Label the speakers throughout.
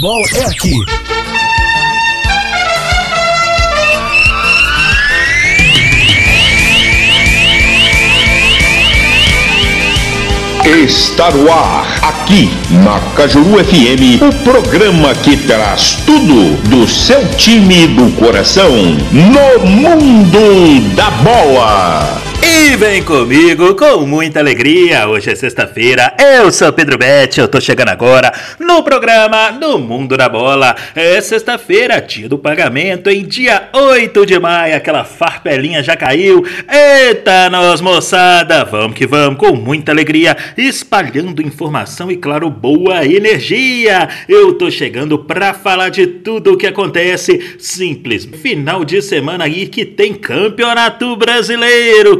Speaker 1: Bom, é aqui.
Speaker 2: Está no ar, aqui na Cajuru FM, o programa que traz tudo do seu time do coração no mundo da bola.
Speaker 3: E vem comigo com muita alegria, hoje é sexta-feira, eu sou Pedro Betti, eu tô chegando agora no programa No Mundo da Bola. É sexta-feira, dia do pagamento, em dia 8 de maio, aquela farpelinha já caiu. Eita nós, moçada, vamos que vamos, com muita alegria, espalhando informação e, claro, boa energia. Eu tô chegando pra falar de tudo o que acontece, simples, final de semana aí que tem Campeonato Brasileiro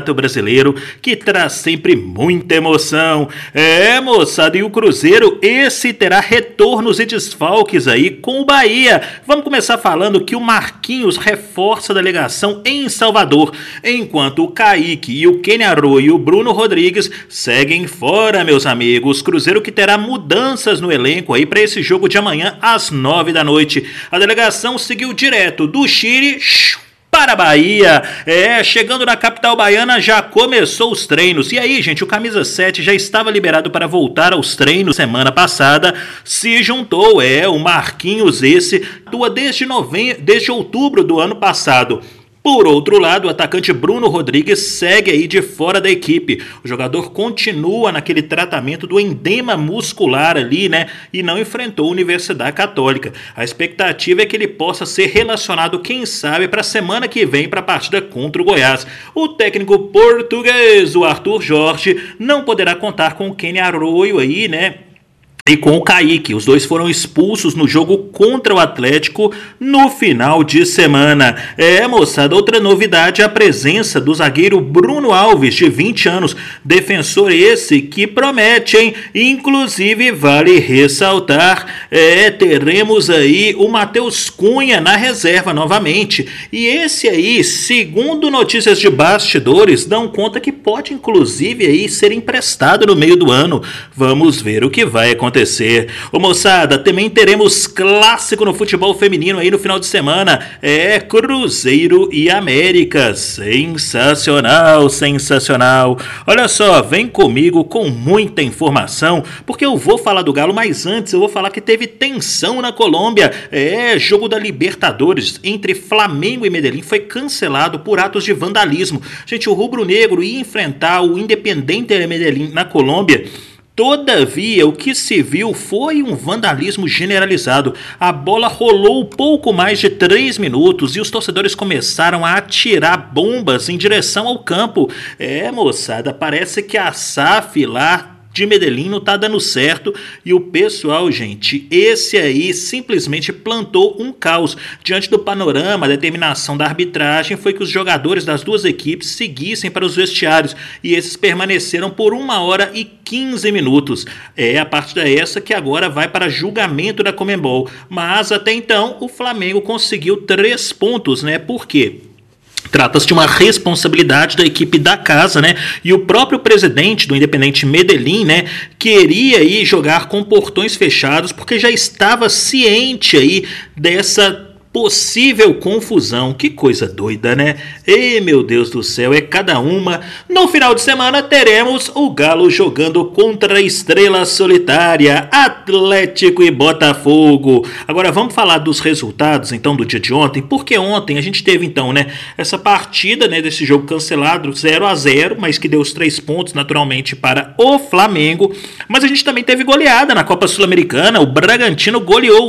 Speaker 3: que traz sempre muita emoção. É, moçada, e o Cruzeiro, esse terá retornos e desfalques aí com o Bahia. Vamos começar falando que o Marquinhos reforça a delegação em Salvador, enquanto o Kaique e o Kenny Arroyo e o Bruno Rodrigues seguem fora, meus amigos. Cruzeiro que terá mudanças no elenco aí para esse jogo de amanhã às 9 da noite. A delegação seguiu direto do Chile para a Bahia. Chegando na capital baiana, já começou os treinos. E aí, gente, o Camisa 7 já estava liberado para voltar aos treinos semana passada. Se juntou, o Marquinhos, esse atua desde outubro do ano passado. Por outro lado, o atacante Bruno Rodrigues segue aí de fora da equipe. O jogador continua naquele tratamento do edema muscular ali, né? E não enfrentou a Universidade Católica. A expectativa é que ele possa ser relacionado, quem sabe, para a semana que vem para a partida contra o Goiás. O técnico português, o Arthur Jorge, não poderá contar com o Kenny Arroyo aí, né? E com o Kaique, os dois foram expulsos no jogo contra o Atlético no final de semana. Moçada, outra novidade é a presença do zagueiro Bruno Alves, de 20 anos, defensor esse que promete, hein? Inclusive, vale ressaltar, teremos aí o Matheus Cunha na reserva novamente. E esse aí, segundo notícias de bastidores, dão conta que pode inclusive aí ser emprestado no meio do ano. Vamos ver o que vai acontecer. Ô, moçada, também teremos clássico no futebol feminino aí no final de semana. Cruzeiro e América. Sensacional, sensacional. Olha só, vem comigo com muita informação, porque eu vou falar do Galo, mas antes eu vou falar que teve tensão na Colômbia. Jogo da Libertadores entre Flamengo e Medellín foi cancelado por atos de vandalismo. Gente, o rubro-negro ia enfrentar o Independiente Medellín na Colômbia. Todavia, o que se viu foi um vandalismo generalizado. A bola rolou pouco mais de 3 minutos e os torcedores começaram a atirar bombas em direção ao campo. Moçada, parece que a SAF lá de Medellín não tá dando certo e o pessoal, gente, esse aí simplesmente plantou um caos. Diante do panorama, a determinação da arbitragem foi que os jogadores das duas equipes seguissem para os vestiários e esses permaneceram por 1 hora e 15 minutos. A partir dessa que agora vai para julgamento da Conmebol, mas até então o Flamengo conseguiu 3 pontos, né? Por quê? Trata-se de uma responsabilidade da equipe da casa, né? E o próprio presidente do Independiente Medellín, né, queria aí jogar com portões fechados porque já estava ciente aí dessa possível confusão. Que coisa doida, né? Ei, meu Deus do céu, é cada uma. No final de semana teremos o Galo jogando contra a Estrela Solitária, Atlético e Botafogo. Agora vamos falar dos resultados então do dia de ontem, porque ontem a gente teve então, né, essa partida, né, desse jogo cancelado 0-0, mas que deu os 3 pontos naturalmente para o Flamengo. Mas a gente também teve goleada na Copa Sul-Americana. O Bragantino goleou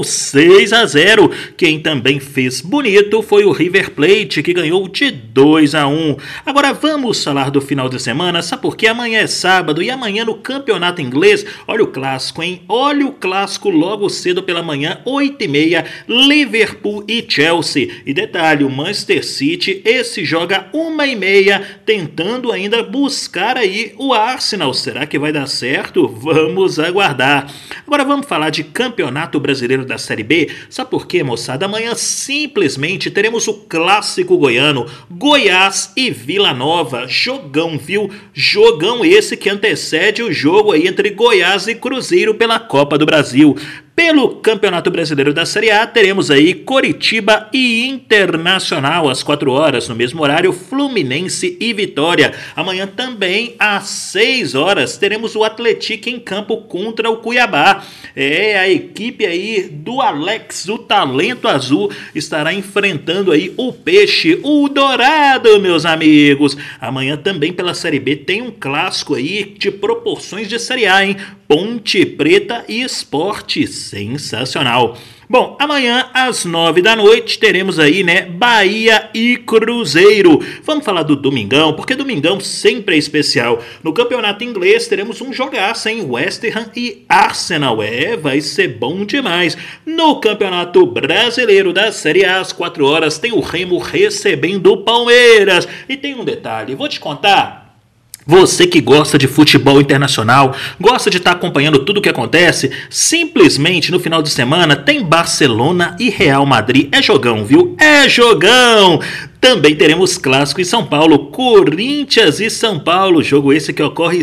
Speaker 3: 6-0. Quem também fez bonito foi o River Plate, que ganhou de 2-1. Agora vamos falar do final de semana, sabe por quê? Amanhã é sábado e amanhã no campeonato inglês, olha o clássico, hein? Olha o clássico logo cedo pela manhã, 8h30, Liverpool e Chelsea. E detalhe, o Manchester City, esse joga 1h30, tentando ainda buscar aí o Arsenal. Será que vai dar certo? Vamos aguardar. Agora vamos falar de Campeonato Brasileiro da Série B. Sabe por quê, moçada? Amanhã simplesmente teremos o clássico goiano, Goiás e Vila Nova. Jogão, viu? Jogão esse que antecede o jogo aí entre Goiás e Cruzeiro pela Copa do Brasil. Pelo Campeonato Brasileiro da Série A, teremos aí Coritiba e Internacional às 4 horas, no mesmo horário, Fluminense e Vitória. Amanhã também, às 6 horas, teremos o Atlético em campo contra o Cuiabá. A equipe aí do Alex, o Talento Azul, estará enfrentando aí o Peixe, o Dourado, meus amigos. Amanhã também pela Série B tem um clássico aí de proporções de Série A, hein? Ponte Preta e Sport, sensacional. Bom, amanhã às 9 da noite teremos aí, né, Bahia e Cruzeiro. Vamos falar do domingão, porque domingão sempre é especial. No campeonato inglês teremos um jogaço, hein, West Ham e Arsenal. Vai ser bom demais. No campeonato brasileiro da Série A, às 4 horas, tem o Remo recebendo o Palmeiras. E tem um detalhe, vou te contar. Você que gosta de futebol internacional, gosta de estar acompanhando tudo o que acontece, simplesmente no final de semana tem Barcelona e Real Madrid. É jogão, viu? É jogão! Também teremos clássico em São Paulo, Corinthians e São Paulo, jogo esse que ocorre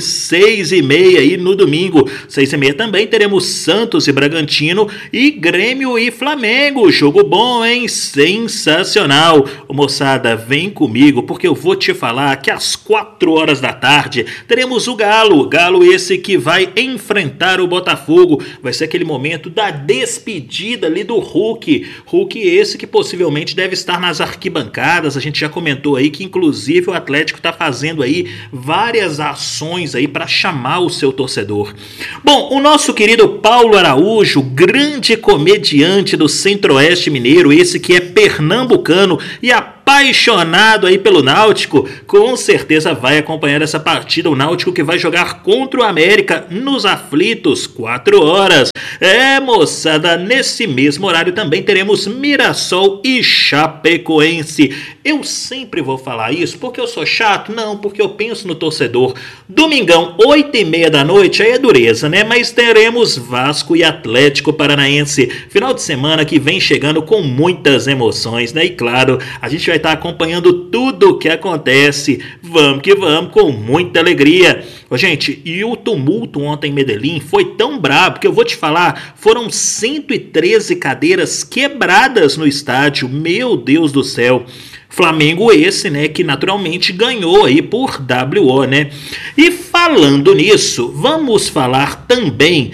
Speaker 3: 6h30 aí no domingo. 6h30 também teremos Santos e Bragantino e Grêmio e Flamengo, jogo bom, hein? Sensacional. Moçada, vem comigo porque eu vou te falar que às 4 horas da tarde teremos o Galo esse que vai enfrentar o Botafogo. Vai ser aquele momento da despedida ali do Hulk esse que possivelmente deve estar nas arquibancadas. A gente já comentou aí que inclusive o Atlético está fazendo aí várias ações aí para chamar o seu torcedor. Bom, o nosso querido Paulo Araújo, grande comediante do Centro-Oeste Mineiro, esse que é pernambucano e apaixonado aí pelo Náutico, com certeza vai acompanhar essa partida. O Náutico que vai jogar contra o América nos aflitos, 4 horas. Moçada, nesse mesmo horário também teremos Mirassol e Chapecoense. Eu sempre vou falar isso porque eu sou chato? Não, porque eu penso no torcedor. Domingão, 8h30 da noite, aí é dureza, né? Mas teremos Vasco e Atlético Paranaense. Final de semana que vem chegando com muitas emoções, né? E claro, a gente vai estar acompanhando tudo o que acontece. Vamos que vamos, com muita alegria. Gente, e o tumulto ontem em Medellín foi tão brabo que eu vou te falar, foram 113 cadeiras quebradas no estádio. Meu Deus do céu. Flamengo esse, né, que naturalmente ganhou aí por WO, né? E falando nisso, vamos falar também,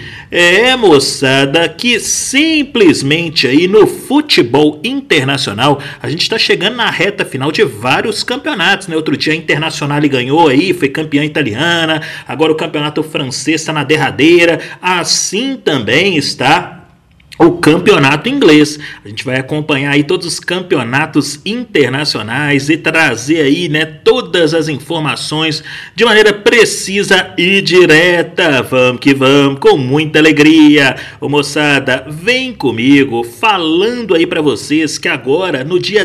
Speaker 3: moçada, que simplesmente aí no futebol internacional, a gente está chegando na reta final de vários campeonatos, né? Outro dia a Internacional ganhou aí, foi campeã italiana, agora o campeonato francês está na derradeira, assim também está o campeonato inglês. A gente vai acompanhar aí todos os campeonatos internacionais e trazer aí, né, todas as informações de maneira precisa e direta. Vamos que vamos, com muita alegria. Ô moçada, vem comigo falando aí para vocês que agora, no dia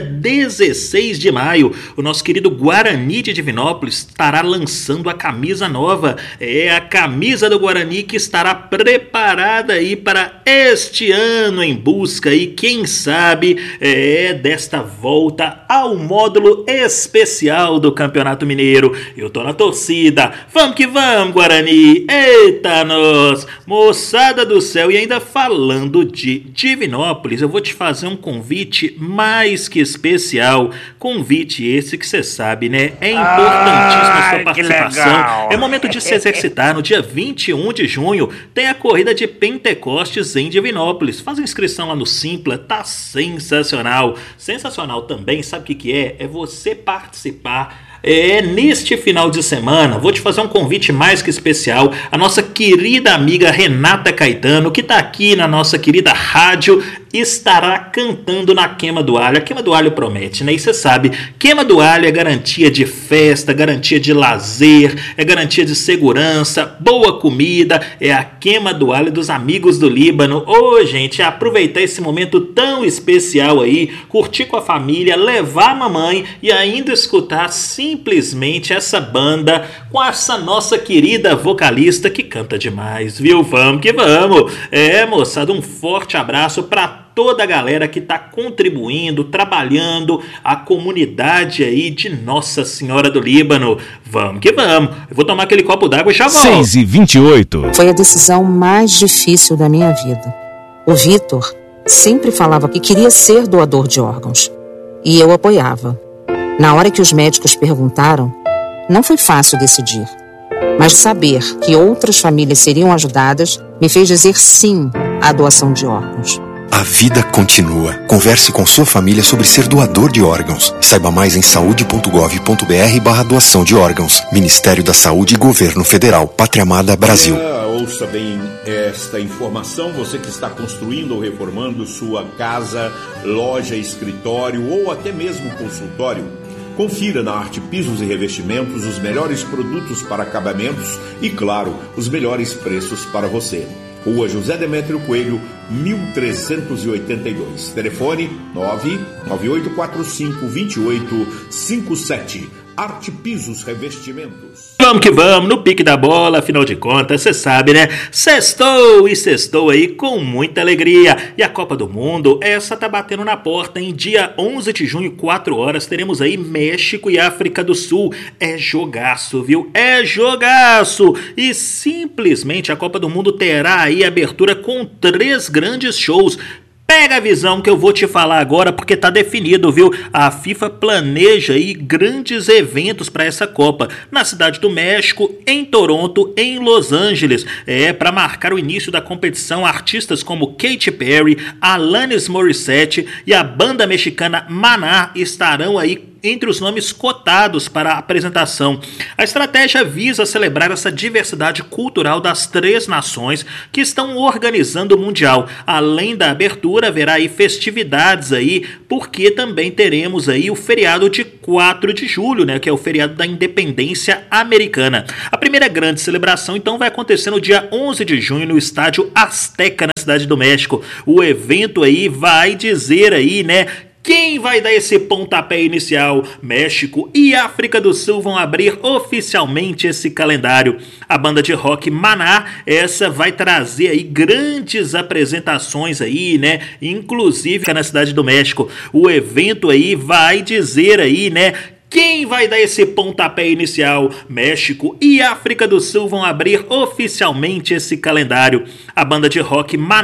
Speaker 3: 16 de maio, o nosso querido Guarani de Divinópolis estará lançando a camisa nova. A camisa do Guarani que estará preparada aí para este ano, em busca aí, quem sabe, desta volta ao módulo especial do Campeonato Mineiro. Eu tô na torcida, vamos que vamos, Guarani, eita nós, moçada do céu. E ainda falando de Divinópolis, eu vou te fazer um convite mais que especial, convite esse que você sabe, né, é importantíssima a sua participação, é momento de se exercitar. No dia 21 de junho tem a corrida de Pentecostes em Divinópolis. Faz a inscrição lá no Simpla, tá sensacional. Sensacional também, sabe o que é? É você participar neste final de semana. Vou te fazer um convite mais que especial. A nossa querida amiga Renata Caetano, que está aqui na nossa querida rádio, estará cantando na Queima do Alho. A Queima do Alho promete, né? E você sabe, Queima do Alho é garantia de festa, garantia de lazer, é garantia de segurança, boa comida, é a Queima do Alho dos amigos do Líbano. Gente, aproveitar esse momento tão especial aí, curtir com a família, levar a mamãe e ainda escutar simplesmente essa banda com essa nossa querida vocalista que canta demais, viu? Vamos que vamos. Moçada, um forte abraço para toda a galera que está contribuindo, trabalhando, a comunidade aí de Nossa Senhora do Líbano. Vamos que vamos. Eu vou tomar aquele copo d'água e já volto.
Speaker 1: 6h28.
Speaker 4: Foi a decisão mais difícil da minha vida.
Speaker 1: O Vitor sempre falava que queria ser doador de órgãos. E eu apoiava. Na hora que os médicos perguntaram, não foi fácil decidir. Mas saber que outras famílias seriam ajudadas me fez dizer sim à doação de órgãos.
Speaker 4: A vida continua. Converse com sua família sobre ser doador de órgãos. Saiba mais em saude.gov.br/doação de órgãos. Ministério da Saúde e Governo Federal. Pátria Amada Brasil.
Speaker 2: Ouça bem esta informação. Você que está construindo ou reformando sua casa, loja, escritório ou até mesmo consultório, confira na Arte Pisos e Revestimentos os melhores produtos para acabamentos e, claro, os melhores preços para você. Rua José Demétrio Coelho, 1382. Telefone 998452857. Arte Pisos Revestimentos.
Speaker 3: Vamos que vamos, no pique da bola, afinal de contas, você sabe, né? Sextou e sextou aí com muita alegria. E a Copa do Mundo, essa tá batendo na porta, em dia 11 de junho, 4 horas, teremos aí México e África do Sul. É jogaço, viu? É jogaço! E simplesmente a Copa do Mundo terá aí abertura com 3 grandes shows. Pega a visão que eu vou te falar agora, porque tá definido, viu? A FIFA planeja aí grandes eventos para essa Copa na Cidade do México, em Toronto, em Los Angeles. Para marcar o início da competição, artistas como Katy Perry, Alanis Morissette e a banda mexicana Maná estarão aí entre os nomes cotados para a apresentação. A estratégia visa celebrar essa diversidade cultural das 3 nações que estão organizando o Mundial. Além da abertura, haverá aí festividades aí, porque também teremos aí o feriado de 4 de julho, né, que é o feriado da Independência Americana. A primeira grande celebração, então, vai acontecer no dia 11 de junho no Estádio Azteca, na Cidade do México. O evento aí vai dizer aí, né, quem vai dar esse pontapé inicial? México e África do Sul vão abrir oficialmente esse calendário. A banda de rock Maná, essa vai trazer aí grandes apresentações aí, né? Inclusive na Cidade do México. O evento aí vai dizer aí, né? Quem vai dar esse pontapé inicial? México e África do Sul vão abrir oficialmente esse calendário. A banda de rock Maná